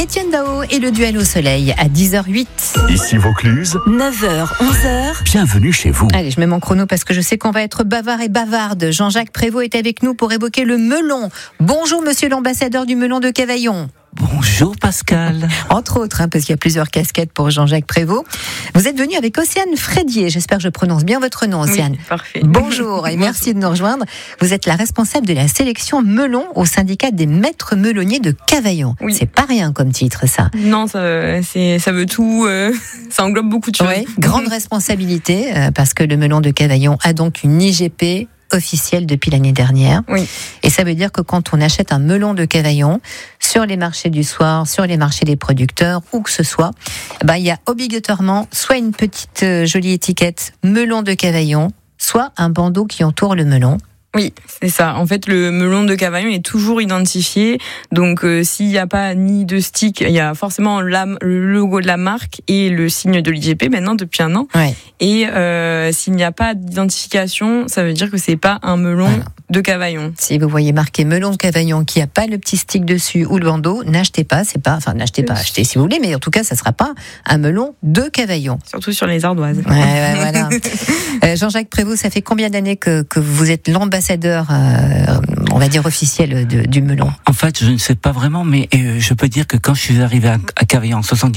Étienne Dao et le duel au soleil à 10h08. Ici Vaucluse, 9h, 11h. bienvenue chez vous. Allez, je mets mon chrono parce que je sais qu'on va être bavard et bavarde. Jean-Jacques Prévost est avec nous pour évoquer le melon. Bonjour monsieur l'ambassadeur du melon de Cavaillon. Bonjour Pascal. Entre autres, parce qu'il y a plusieurs casquettes pour Jean-Jacques Prévost. Vous êtes venu avec Océane Frédier. J'espère que je prononce bien votre nom, Océane. Oui, parfait. Bonjour et merci de nous rejoindre. Vous êtes la responsable de la sélection melon au syndicat des maîtres melonniers de Cavaillon. Oui. C'est pas rien comme titre, ça. Non, ça veut tout. Ça englobe beaucoup de choses. Oui, grande responsabilité, parce que le melon de Cavaillon a donc une IGP officielle depuis l'année dernière. Oui. Et ça veut dire que quand on achète un melon de Cavaillon, sur les marchés du soir, sur les marchés des producteurs, où que ce soit, il y a obligatoirement soit une petite jolie étiquette melon de Cavaillon, soit un bandeau qui entoure le melon. Oui, c'est ça. En fait, le melon de Cavaillon est toujours identifié. Donc, s'il n'y a pas ni de stick, il y a forcément le logo de la marque et le signe de l'IGP maintenant depuis un an. Ouais. Et s'il n'y a pas d'identification, ça veut dire que c'est pas un melon de Cavaillon. Si vous voyez marqué melon de Cavaillon qui a pas le petit stick dessus ou le bandeau, n'achetez pas. Achetez si vous voulez, mais en tout cas, ça sera pas un melon de Cavaillon. Surtout sur les ardoises. Ouais, voilà. Jean-Jacques Prévost, ça fait combien d'années que vous êtes l'ambassadeur, on va dire officiel du melon? En fait, je ne sais pas vraiment, mais je peux dire que quand je suis arrivé à Cavaillon en 70,